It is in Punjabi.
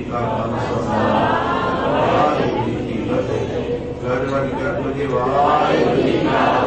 का खालसा वाहिगुरू जी की फतेह। गढ़ वाली गढ़ वाहिगुरू जी का